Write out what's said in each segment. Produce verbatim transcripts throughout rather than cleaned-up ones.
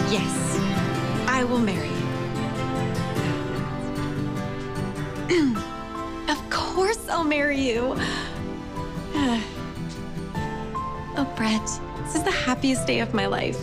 Yes, I will marry you. Of course I'll marry you. Oh, Brett, this is the happiest day of my life.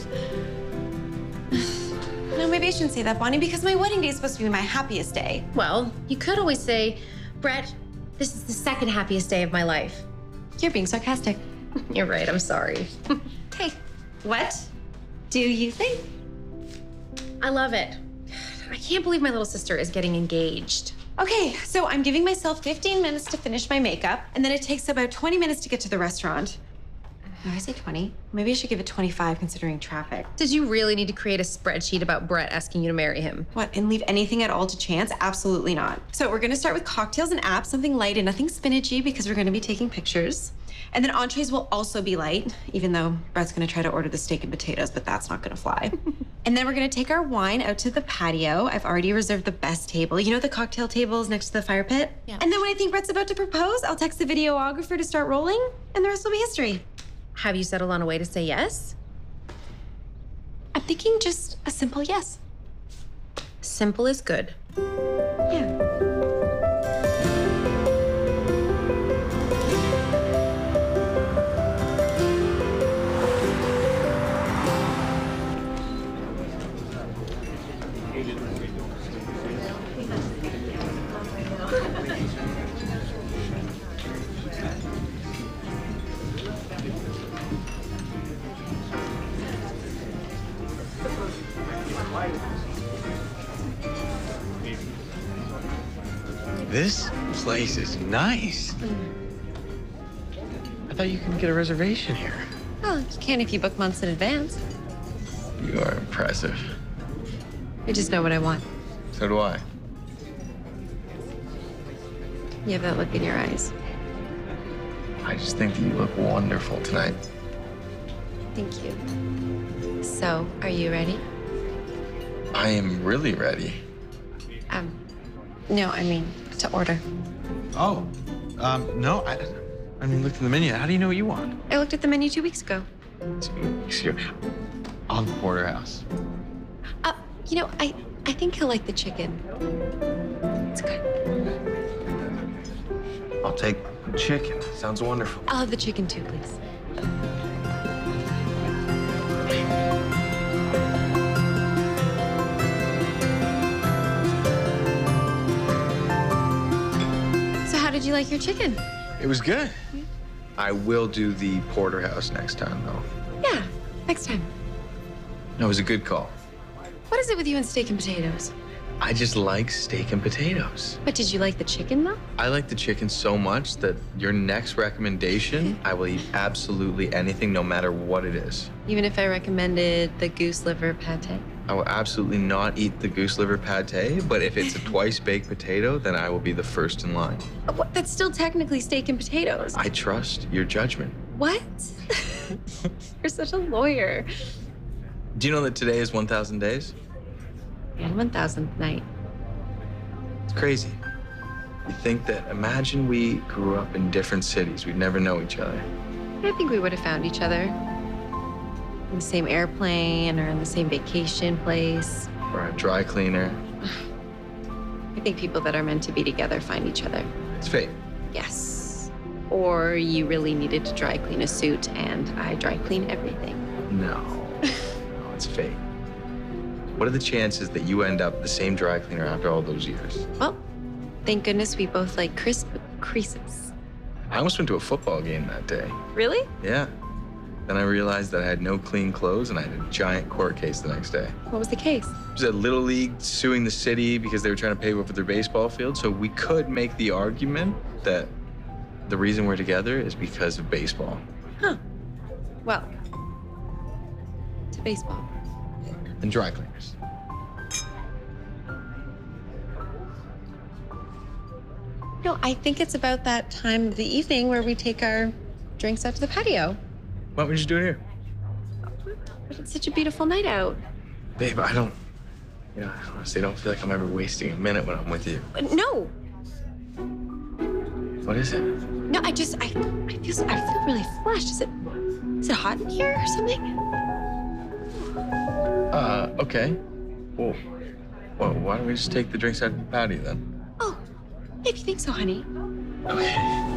No, maybe I shouldn't say that, Bonnie, because my wedding day is supposed to be my happiest day. Well, you could always say, Brett, this is the second happiest day of my life. You're being sarcastic. You're right, I'm sorry. Hey, what do you think? I love it. I can't believe my little sister is getting engaged. Okay, so I'm giving myself fifteen minutes to finish my makeup, and then it takes about twenty minutes to get to the restaurant. No, I say twenty. Maybe I should give it twenty-five considering traffic. Did you really need to create a spreadsheet about Brett asking you to marry him? What, and leave anything at all to chance? Absolutely not. So we're gonna start with cocktails and apps, something light and nothing spinachy because we're gonna be taking pictures. And then entrees will also be light, even though Brett's gonna try to order the steak and potatoes, but that's not gonna fly. And then we're gonna take our wine out to the patio. I've already reserved the best table. You know the cocktail tables next to the fire pit? Yeah. And then when I think Brett's about to propose, I'll text the videographer to start rolling, and the rest will be history. Have you settled on a way to say yes? I'm thinking just a simple yes. Simple is good. Yeah. This place is nice. I thought you couldn't get a reservation here. Oh, you can if you book months in advance. You are impressive. I just know what I want. So do I. You have that look in your eyes. I just think that you look wonderful tonight. Thank you. So, are you ready? I am really ready. Um, no, I mean, to order. Oh, um, no, I, I didn't look at the menu. How do you know what you want? I looked at the menu two weeks ago. Here, I'll have the porterhouse. Uh, you know, I, I think he'll like the chicken. It's good. I'll take the chicken. Sounds wonderful. I'll have the chicken too, please. So how did you like your chicken? It was good. I will do the porterhouse next time, though. Yeah, next time. No, it was a good call. What is it with you and steak and potatoes? I just like steak and potatoes. But did you like the chicken, though? I like the chicken so much that your next recommendation, I will eat absolutely anything, no matter what it is. Even if I recommended the goose liver pate? I will absolutely not eat the goose liver pate, but if it's a twice-baked potato, then I will be the first in line. Uh, What? That's still technically steak and potatoes. I trust your judgment. What? You're such a lawyer. Do you know that today is one thousand days? And one thousandth night. It's crazy. You think that, imagine we grew up in different cities. We'd never know each other. I think we would have found each other. In the same airplane or in the same vacation place. Or a dry cleaner. I think people that are meant to be together find each other. It's fate. Yes. Or you really needed to dry clean a suit and I dry clean everything. No. No, it's fate. What are the chances that you end up the same dry cleaner after all those years? Well, thank goodness we both like crisp creases. I almost went to a football game that day. Really? Yeah. Then I realized that I had no clean clothes and I had a giant court case the next day. What was the case? It was a Little League suing the city because they were trying to pay for their baseball field. So we could make the argument that the reason we're together is because of baseball. Huh. Well, to baseball. And dry cleaners. No, I think it's about that time of the evening where we take our drinks out to the patio. Why don't we just do it here? But it's such a beautiful night out. Babe, I don't, you know, I honestly don't feel like I'm ever wasting a minute when I'm with you. Uh, No, What is it? no, I just, I, I feel, so, I feel really flushed. Is it, is it hot in here or something? Uh, Uh, okay. Well, well, why don't we just take the drinks out of the patio then? Oh, if you think so, honey. Okay.